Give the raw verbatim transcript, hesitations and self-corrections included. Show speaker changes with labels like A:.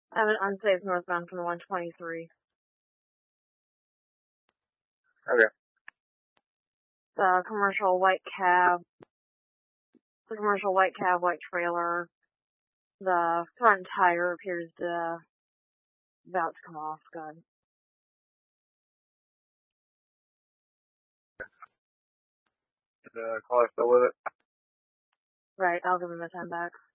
A: I have an unsafe northbound from the one twenty-three.
B: Okay.
A: The commercial white cab, the commercial white cab, white trailer, the front tire appears to about to come off. Good.
B: The caller still with it?
A: Right, I'll give him the ten back.